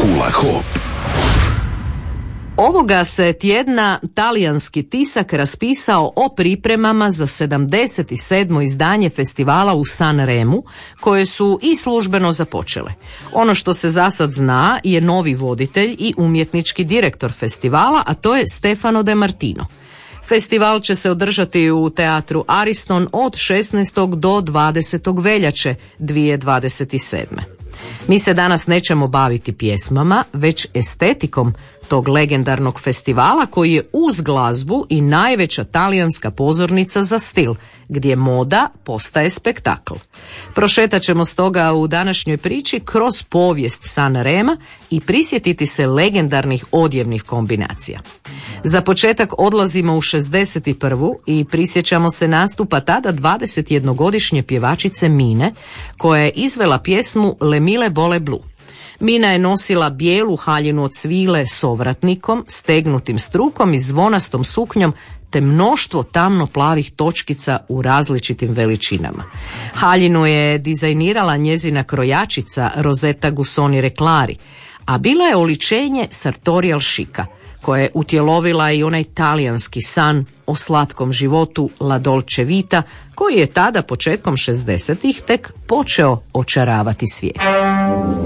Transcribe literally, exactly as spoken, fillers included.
Hula Hop. Ovoga se tjedna talijanski tisak raspisao o pripremama za sedamdeset sedmo izdanje festivala u Sanremu, koje su i službeno započele. Ono što se zasad zna je novi voditelj i umjetnički direktor festivala, a to je Stefano De Martino. Festival će se održati u teatru Ariston od šesnaestog do dvadesetog veljače dvije tisuće dvadeset sedme. Mi se danas nećemo baviti pjesmama, već estetikom tog legendarnog festivala koji je uz glazbu i najveća talijanska pozornica za stil, gdje moda postaje spektakl. Prošetat ćemo stoga u današnjoj priči kroz povijest Sanrema i prisjetiti se legendarnih odjevnih kombinacija. Za početak odlazimo u šezdeset prvu i prisjećamo se nastupa tada dvadesetjednogodišnje pjevačice Mine, koja je izvela pjesmu Le mille vole blu. Mina je nosila bijelu haljinu od svile s ovratnikom, stegnutim strukom i zvonastom suknjom, te mnoštvo tamno plavih točkica u različitim veličinama. Haljinu je dizajnirala njezina krojačica Rosetta Gussoni Reclari, a bila je oličenje sartorial šika, koja je utjelovila i onaj talijanski san o slatkom životu La Dolce Vita, koji je tada početkom šezdesetih tek počeo očaravati svijet.